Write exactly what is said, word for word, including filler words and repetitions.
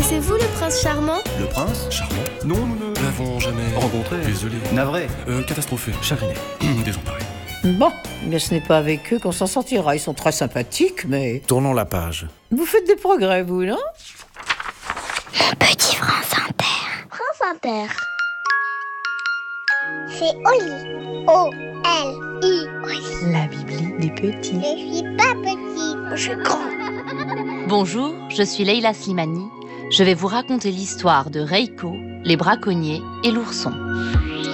Connaissez-vous le prince charmant? Le prince charmant? Non, nous ne l'avons jamais rencontré. Désolé. Navré. Euh, catastrophé. Chagriné. Désemparé. Bon, mais ce n'est pas avec eux qu'on s'en sortira. Ils sont très sympathiques, mais... Tournons la page. Vous faites des progrès, vous, non? Mon petit France Inter. France Inter. C'est Oli. O L I. Oli. La Bibli des petits. Je suis pas petite, je suis grande. Bonjour, je suis Leila Slimani. Je vais vous raconter l'histoire de Reiko, les braconniers et l'ourson.